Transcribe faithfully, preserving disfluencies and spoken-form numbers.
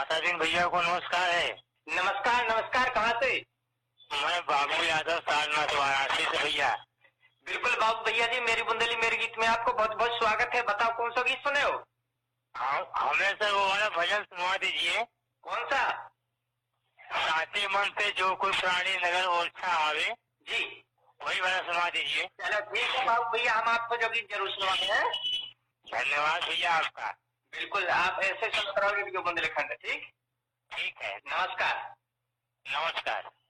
माता दिन भैया को नमस्कार है। नमस्कार नमस्कार। कहाँ से? मैं बाबू यादव सारनाथ वाराणसी से भैया। बिल्कुल बाबू भैया जी, मेरी बुंदेली मेरे गीत में आपको बहुत बहुत स्वागत है। बताओ कौन सा गीत सुने हो? हम हमें से वो वाला भजन सुनवा दीजिए। कौन सा? साचे मन से जो कोई प्राणी नगर ओछा आवे, जी वही वाला सुनवा दीजिए। चलो ठीक है बाबू भैया, हम आपको जो गीत जरूर सुनवाते हैं। धन्यवाद भैया आपका। बिल्कुल, आप ऐसे सुनते रहोगे बुंदेली खंड। ठीक ठीक है, नमस्कार। नमस्कार।